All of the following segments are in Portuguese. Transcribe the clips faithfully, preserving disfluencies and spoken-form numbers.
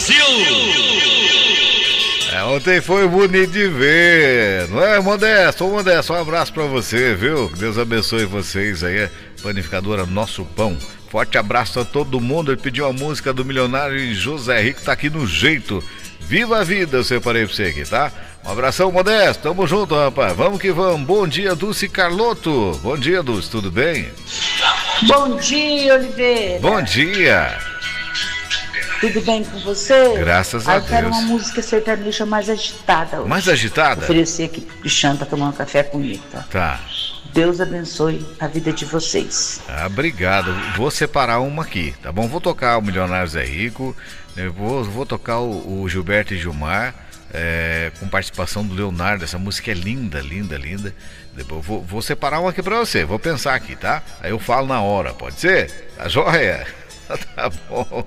Brasil! É, ontem foi bonito de ver, não é, Modesto? Ô, Modesto, um abraço pra você, viu? Que Deus abençoe vocês aí, panificadora Nosso Pão. Forte abraço a todo mundo. Ele pediu a música do milionário José Rico, tá aqui no jeito. Viva a vida, eu separei pra você aqui, tá? Um abração, Modesto, tamo junto, rapaz. Vamos que vamos. Bom dia, Dulce Carlotto. Bom dia, Dulce, tudo bem? Bom dia, Oliveira. Bom dia. Tudo bem com você? Graças a ah, eu quero Deus. uma música sertaneja mais agitada hoje. Mais agitada? Oferecer aqui pro Cristiano pra tomar um café comigo, tá? Tá. Deus abençoe a vida de vocês. Ah, obrigado. Vou separar uma aqui, tá bom? Vou tocar o Milionário Zé Rico, eu vou, vou tocar o, o Gilberto e Gilmar, é, com participação do Leonardo. Essa música é linda, linda, linda. Depois vou, vou separar uma aqui pra você, vou pensar aqui, tá? Aí eu falo na hora, pode ser? Tá joia? Tá bom.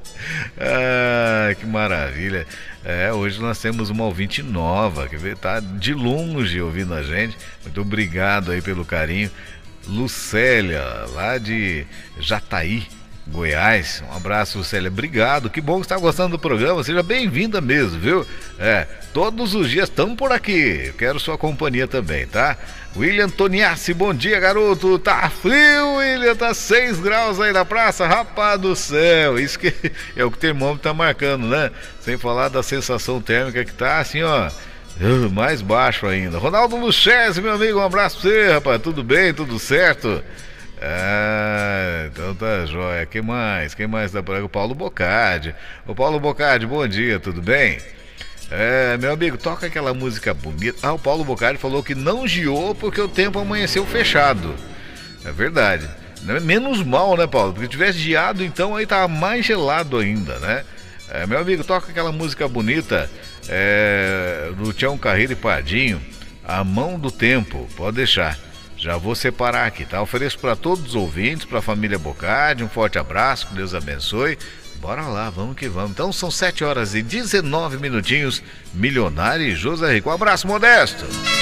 Ah, que maravilha. É, hoje nós temos uma ouvinte nova, que tá de longe ouvindo a gente. Muito obrigado aí pelo carinho. Lucélia, lá de Jataí, Goiás. Um abraço, Lucélia. Obrigado. Que bom que você está gostando do programa. Seja bem-vinda mesmo, viu? É, todos os dias estamos por aqui. Eu quero sua companhia também, tá? William Toniassi, bom dia, garoto. Tá frio, William, tá seis graus aí na praça, rapaz do céu. Isso que é o que o termômetro tá marcando, né? Sem falar da sensação térmica que tá assim, ó, mais baixo ainda. Ronaldo Luchese, meu amigo, um abraço pra você, rapaz. Tudo bem, tudo certo? Ah, então tá jóia. Quem mais? Quem mais tá por aí? O Paulo Bocardi. O Paulo Bocardi, bom dia, tudo bem? É, meu amigo, toca aquela música bonita. Ah, o Paulo Bocardi falou que não geou porque o tempo amanheceu fechado. É verdade. Menos mal, né, Paulo? Porque se tivesse geado, então aí tava mais gelado ainda, né? É, meu amigo, toca aquela música bonita, é, do Tião Carreiro e Pardinho, A Mão do Tempo. Pode deixar. Já vou separar aqui, tá? Ofereço para todos os ouvintes, para a família Bocardi, um forte abraço, que Deus abençoe. Bora lá, vamos que vamos. Então são sete horas e dezenove minutinhos. Milionário e José Rico. Um abraço, Modesto.